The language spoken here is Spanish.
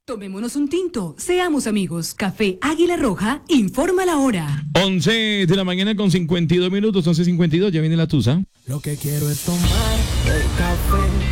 Tomémonos un tinto, seamos amigos. Café Águila Roja, informa la hora. 11 de la mañana con 52 minutos, 11:52, ya viene la tusa. Lo que quiero es tomar el café